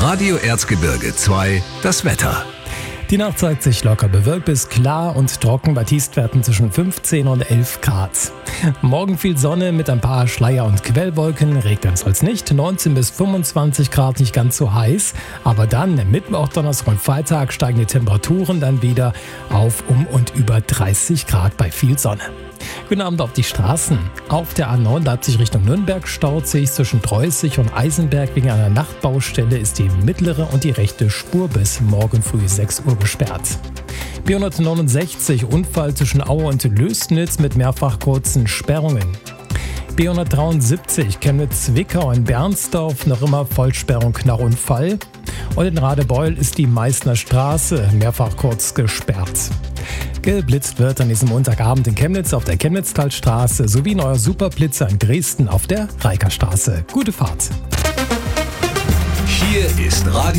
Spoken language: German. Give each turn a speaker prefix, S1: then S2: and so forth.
S1: Radio Erzgebirge 2, das Wetter.
S2: Die Nacht zeigt sich locker bewölkt bis klar und trocken bei Tiefstwerten zwischen 15 und 11 Grad. Morgen viel Sonne mit ein paar Schleier- und Quellwolken. Regnen soll es nicht. 19 bis 25 Grad, nicht ganz so heiß. Aber dann, Mittwoch, Donnerstag und Freitag steigen die Temperaturen dann wieder auf um und über 30 Grad bei viel Sonne. Guten Abend auf die Straßen. Auf der A9 Leipzig Richtung Nürnberg staut sich zwischen Dreußig und Eisenberg. Wegen einer Nachtbaustelle ist die mittlere und die rechte Spur bis morgen früh 6 Uhr gesperrt. B169 Unfall zwischen Aue und Lößnitz mit mehrfach kurzen Sperrungen. B173 Chemnitz-Zwickau in Bernsdorf, noch immer Vollsperrung nach Unfall. Und in Radebeul ist die Meißner Straße mehrfach kurz gesperrt. Geblitzt wird an diesem Montagabend in Chemnitz auf der Chemnitztalstraße sowie neuer Superblitzer in Dresden auf der Reikerstraße. Gute Fahrt.
S1: Hier ist Radio